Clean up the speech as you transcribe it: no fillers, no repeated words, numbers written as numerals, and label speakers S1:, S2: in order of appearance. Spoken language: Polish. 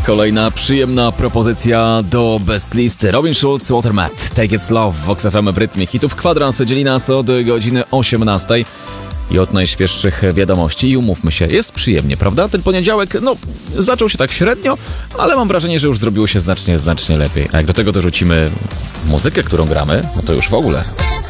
S1: Kolejna przyjemna propozycja do Best Listy. Robin Schulz, Watermat, Take It Slow w Vox FM w rytmie hitów. Kwadrans dzieli nas od godziny 18 i od najświeższych wiadomości. I umówmy się, jest przyjemnie, prawda? Ten poniedziałek, zaczął się tak średnio, ale mam wrażenie, że już zrobiło się znacznie lepiej. A jak do tego dorzucimy muzykę, którą gramy, no to już w ogóle.